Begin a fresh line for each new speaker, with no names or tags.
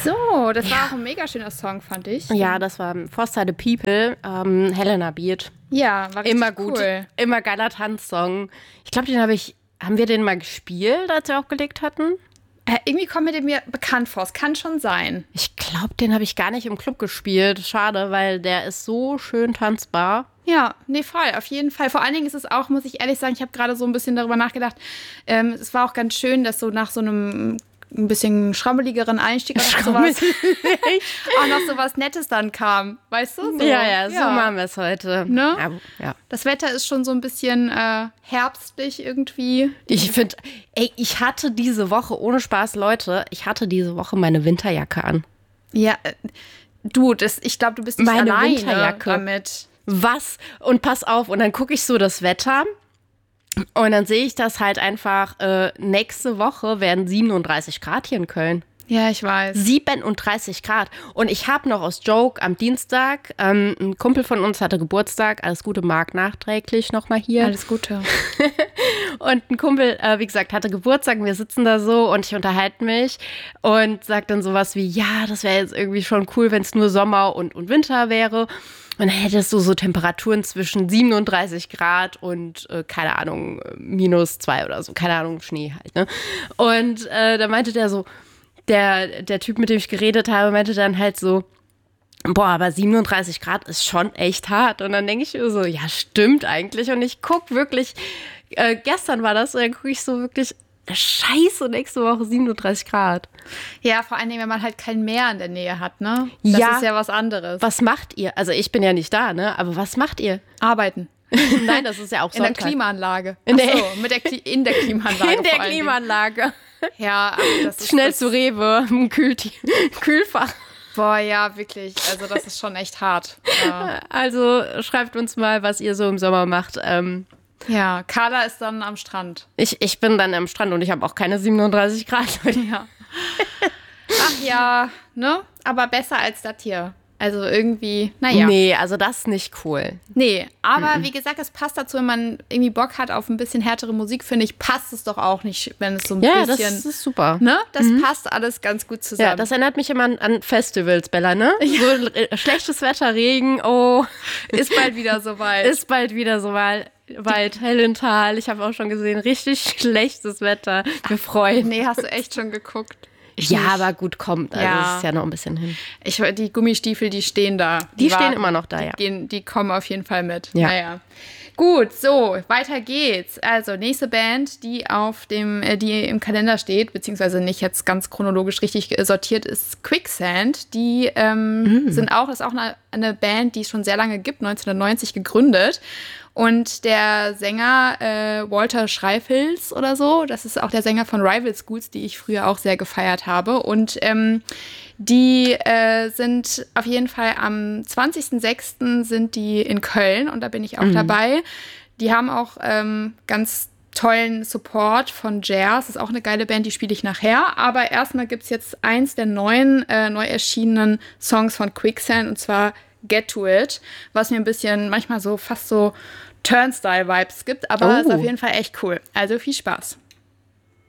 So, das war auch ein mega schöner Song, fand ich.
Ja, das war Foster the People, Helena Beard.
Ja, war richtig
Immer gut,
cool.
immer geiler Tanzsong. Ich glaube, haben wir den mal gespielt, als wir aufgelegt hatten?
Irgendwie kommt mir bekannt vor. Es kann schon sein.
Ich glaube, den habe ich gar nicht im Club gespielt. Schade, weil der ist so schön tanzbar.
Ja, nee, voll, auf jeden Fall. Vor allen Dingen ist es auch, muss ich ehrlich sagen, ich habe gerade so ein bisschen darüber nachgedacht, es war auch ganz schön, dass so nach so einem ein bisschen schrammeligeren Einstieg auch noch sowas Nettes dann kam, weißt du? So.
Ja, so machen wir es heute.
Ne?
Ja.
Das Wetter ist schon so ein bisschen herbstlich irgendwie.
Ich finde, ich hatte diese Woche, ohne Spaß, Leute, meine Winterjacke an.
Ja, ich glaube, du bist nicht
meine
alleine
Winterjacke.
damit.
Was? Und pass auf, und dann gucke ich so das Wetter und dann sehe ich das halt einfach, nächste Woche werden 37 Grad hier in Köln.
Ja, ich weiß.
37 Grad. Und ich habe noch aus Joke am Dienstag, ein Kumpel von uns hatte Geburtstag, alles Gute, Marc, nachträglich nochmal hier.
Alles Gute.
Und ein Kumpel, wie gesagt, hatte Geburtstag und wir sitzen da so und ich unterhalte mich und sage dann sowas wie, ja, das wäre jetzt irgendwie schon cool, wenn es nur Sommer und Winter wäre. Und dann hättest du so Temperaturen zwischen 37 Grad und, keine Ahnung, -2 oder so. Keine Ahnung, Schnee halt, ne? Und da meinte der so, der Typ, mit dem ich geredet habe, meinte dann halt so, boah, aber 37 Grad ist schon echt hart. Und dann denke ich mir so, ja, stimmt eigentlich. Und ich gucke wirklich, gestern war das, und dann gucke ich so wirklich, Scheiße, nächste Woche 37 Grad.
Ja, vor allen Dingen, wenn man halt kein Meer in der Nähe hat, ne? Das ist ja was anderes.
Was macht ihr? Also ich bin ja nicht da, ne? Aber was macht ihr?
Arbeiten.
Nein, das ist ja auch Sonntag.
In der Klimaanlage.
In der
Klimaanlage.
In der Klimaanlage.
Ja, das ist
schnell zu Rewe, im Kühlfach.
Boah, ja, wirklich. Also das ist schon echt hart. Ja.
Also schreibt uns mal, was ihr so im Sommer macht.
Ja, Carla ist dann am Strand.
Ich bin dann am Strand und ich habe auch keine 37 Grad.
Ja. Ach ja, ne? Aber besser als das hier. Also irgendwie, naja.
Nee, also das ist nicht cool.
Nee, aber wie gesagt, es passt dazu, wenn man irgendwie Bock hat auf ein bisschen härtere Musik, finde ich, passt es doch auch nicht, wenn es so ein bisschen...
Ja, das ist super.
Ne? Das passt alles ganz gut zusammen.
Ja, das erinnert mich immer an Festivals, Bella, ne? Ja. So schlechtes Wetter, Regen, oh.
Ist bald wieder soweit.
Ist bald wieder soweit. Hellental, ich habe auch schon gesehen, richtig schlechtes Wetter. Wir freuen.
Nee, hast du echt schon geguckt?
Ja, aber gut, kommt. Also es ist ja noch ein bisschen hin.
Die Gummistiefel, die stehen da.
Die stehen immer noch da, ja.
Die kommen auf jeden Fall mit.
Ja.
Naja. Gut, so, weiter geht's. Also, nächste Band, die die im Kalender steht, beziehungsweise nicht jetzt ganz chronologisch richtig sortiert, ist Quicksand. Die ist auch eine Band, die es schon sehr lange gibt, 1990 gegründet. Und der Sänger Walter Schreifels oder so, das ist auch der Sänger von Rival Schools, die ich früher auch sehr gefeiert habe. Und die sind auf jeden Fall am 20.06. sind die in Köln und da bin ich auch dabei. Die haben auch ganz tollen Support von Jazz. Das ist auch eine geile Band, die spiele ich nachher. Aber erstmal gibt es jetzt eins der neu erschienenen Songs von Quicksand und zwar Get to It, was mir ein bisschen manchmal so fast so Turnstile-Vibes gibt, aber ist auf jeden Fall echt cool. Also viel Spaß.